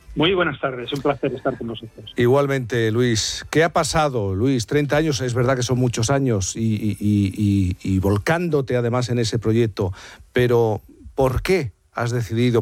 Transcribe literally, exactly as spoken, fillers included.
Muy buenas tardes, un placer estar con vosotros. Igualmente, Luis. ¿Qué ha pasado, Luis? treinta años, es verdad que son muchos años y, y, y, y volcándote además en ese proyecto, pero ¿por qué has decidido